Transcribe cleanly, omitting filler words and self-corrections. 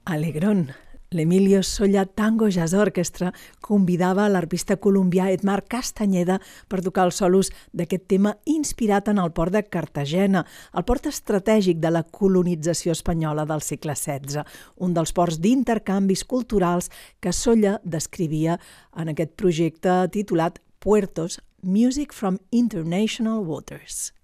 Alegrón. L'Emilio Solla Tango Jazz Orchestra convidava l'arpista colombià Edmar Castañeda per tocar els solos d'aquest tema inspirat en el port de Cartagena, el port estratègic de la colonització espanyola del segle XVI, un dels ports d'intercanvis culturals que Solla descrivia en aquest projecte titulat Puertos, Music from International Waters.